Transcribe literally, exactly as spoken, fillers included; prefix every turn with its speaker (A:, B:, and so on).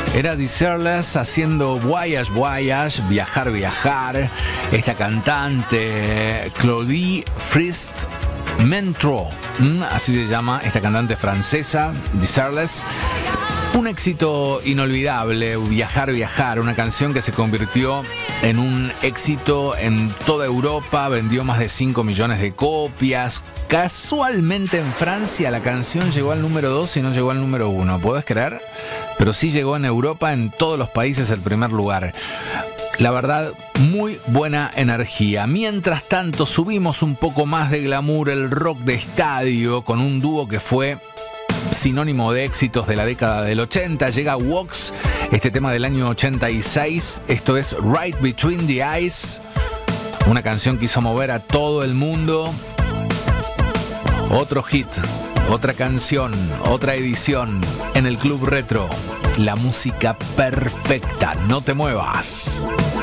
A: Era Desireless haciendo Voyage Voyage, viajar, viajar. Esta cantante, Claudie Frist Mentro, así se llama esta cantante francesa, Desireless. Un éxito inolvidable, Viajar, Viajar, una canción que se convirtió en un éxito en toda Europa, vendió más de cinco millones de copias. Casualmente en Francia la canción llegó al número dos y no llegó al número uno, ¿podés creer? Pero sí llegó en Europa, en todos los países, el primer lugar. La verdad, muy buena energía. Mientras tanto, subimos un poco más de glamour, el rock de estadio, con un dúo que fue sinónimo de éxitos de la década del ochenta. Llega Wox, este tema del año ochenta y seis. Esto es Right Between the Eyes, una canción que hizo mover a todo el mundo. Otro hit, otra canción, otra edición en el Club Retro. La música perfecta, no te muevas.